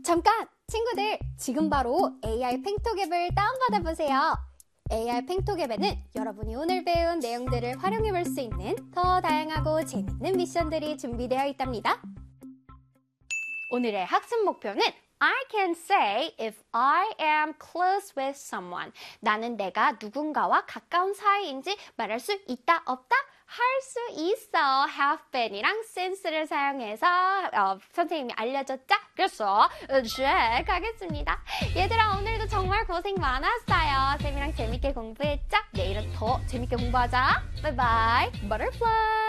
잠깐! 친구들, 지금 바로 AR 팽톡 앱을 다운받아 보세요. AR 팽톡 앱에는 여러분이 오늘 배운 내용들을 활용해 볼 수 있는 더 다양하고 재밌는 미션들이 준비되어 있답니다. 오늘의 학습 목표는 I can say if I am close with someone. 나는 내가 누군가와 가까운 사이인지 말할 수 있다, 없다? 할 수 있어. have been이랑 since를 사용해서 선생님이 알려줬죠? 그래서 가겠습니다. 얘들아, 오늘도 정말 고생 많았어요. 쌤이랑 재밌게 공부했죠? 내일은 더 재밌게 공부하자. 바이바이. Butterfly.